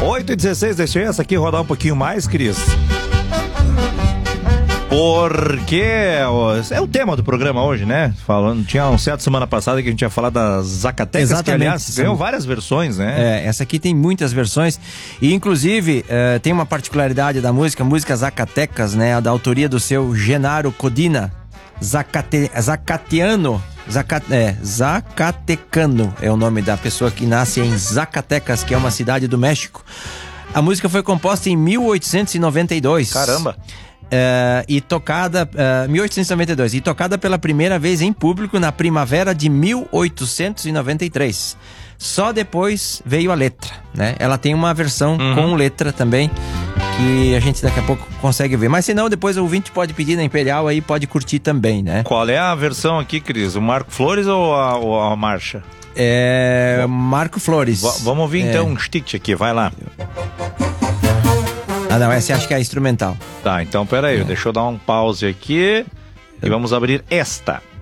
8h16, deixa essa aqui rodar um pouquinho mais, Cris. Porque é o tema do programa hoje, né? Tinha um certo semana passada que a gente ia falar das Zacatecas. Exatamente. Que, aliás, ganhou várias versões, né? Essa aqui tem muitas versões. E, inclusive, tem uma particularidade da música Zacatecas, né? Da autoria do seu Genaro Codina, Zacatecano é o nome da pessoa que nasce em Zacatecas, que é uma cidade do México. A música foi composta em 1892. Caramba! E tocada 1892 e tocada pela primeira vez em público na primavera de 1893. Só depois veio a letra, né? Ela tem uma versão com letra também, que a gente daqui a pouco consegue ver. Mas se não, depois o ouvinte pode pedir na Imperial aí, pode curtir também, né? Qual é a versão aqui, Cris? O Marco Flores ou a marcha? Marco Flores. Vamos ouvir então um stick aqui, vai lá. Não, essa acho que é a instrumental. Tá, então peraí, deixa eu dar um pause aqui e vamos abrir esta.